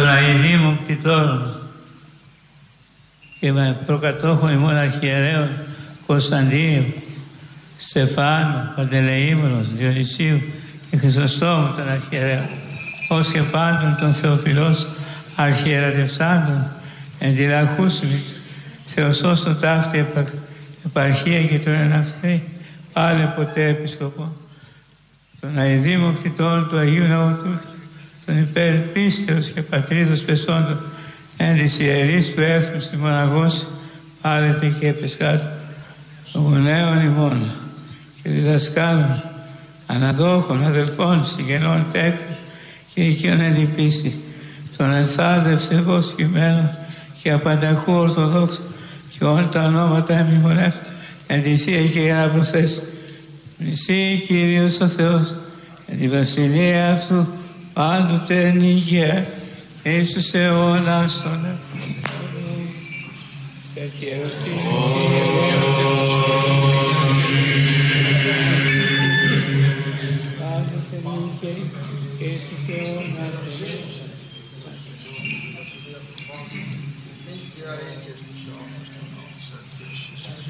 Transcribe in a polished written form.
των Αγιδήμων κτητόρων και με προκατόχων ημών αρχιερέων Κωνσταντίου, Στεφάνου, Παντελεήμωνος, Διονυσίου και Χρυσοστόμου των αρχιερέων, ως και πάντων των Θεοφιλός αρχιερατευσάντων, εντυλαχούσιμοι, Θεοσώστο ταύτη επαρχία και τον εναυτή, πάλε ποτέ επισκοπό, των αηδήμων κτητών του Αγίου Ναού του, των υπέρ πίστεως και πατρίδος πεσόντων, εν της ιερής του έθνους τη μοναγός, πάλετε και επεσκάτω, των γονέων ημών και διδασκάλων, αναδόχων, αδελφών, συγγενών τέκνους και οικείων εν την πίστη, των ενθάδευσεβώς κειμένων και απανταχού ορθοδόξων και όλα τα ονόματα εμμηνεύουν εν τη Θεία και για να προσθέσει. Μισή Κύριος ο Θεός, εν τη βασιλεία αυτού πάντοτε νύχια εις τους αιώνας των αιώνων. Σε